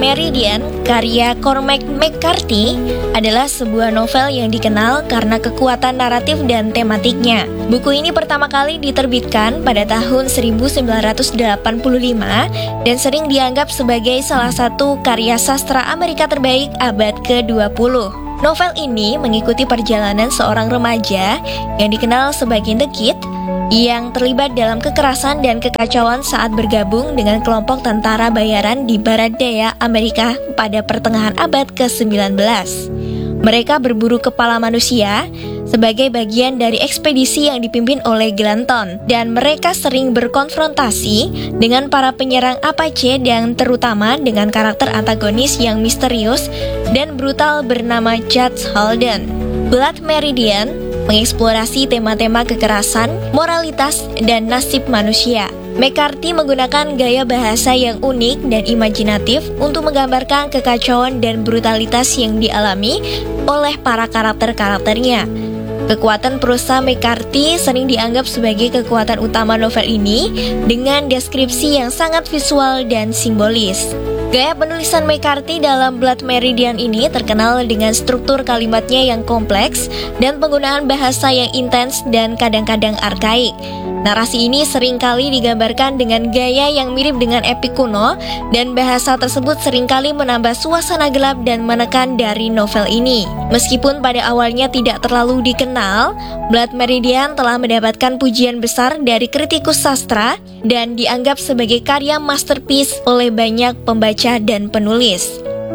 Meridian, karya Cormac McCarthy, adalah sebuah novel yang dikenal karena kekuatan naratif dan tematiknya. Buku ini pertama kali diterbitkan pada tahun 1985 dan sering dianggap sebagai salah satu karya sastra Amerika terbaik abad ke-20. Novel ini mengikuti perjalanan seorang remaja yang dikenal sebagai The Kid yang terlibat dalam kekerasan dan kekacauan saat bergabung dengan kelompok tentara bayaran di barat daya Amerika pada pertengahan abad ke-19. Mereka berburu kepala manusia sebagai bagian dari ekspedisi yang dipimpin oleh Glanton, dan mereka sering berkonfrontasi dengan para penyerang Apache dan terutama dengan karakter antagonis yang misterius dan brutal bernama Judge Holden. Blood Meridian mengeksplorasi tema-tema kekerasan, moralitas, dan nasib manusia. McCarthy menggunakan gaya bahasa yang unik dan imajinatif untuk menggambarkan kekacauan dan brutalitas yang dialami oleh para karakter-karakternya. Kekuatan prosa McCarthy sering dianggap sebagai kekuatan utama novel ini dengan deskripsi yang sangat visual dan simbolis. Gaya penulisan McCarthy dalam Blood Meridian ini terkenal dengan struktur kalimatnya yang kompleks dan penggunaan bahasa yang intens dan kadang-kadang arkaik. Narasi ini seringkali digambarkan dengan gaya yang mirip dengan epik kuno, dan bahasa tersebut seringkali menambah suasana gelap dan menekan dari novel ini. Meskipun pada awalnya tidak terlalu dikenal, Blood Meridian telah mendapatkan pujian besar dari kritikus sastra dan dianggap sebagai karya masterpiece oleh banyak pembaca dan penulis.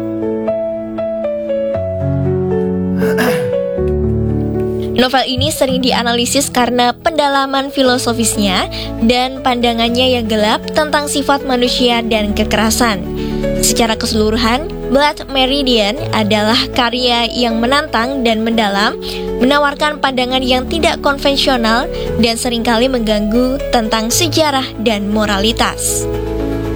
Novel ini sering dianalisis karena pendalaman filosofisnya dan pandangannya yang gelap tentang sifat manusia dan kekerasan. Secara keseluruhan, Blood Meridian adalah karya yang menantang dan mendalam, menawarkan pandangan yang tidak konvensional dan seringkali mengganggu tentang sejarah dan moralitas.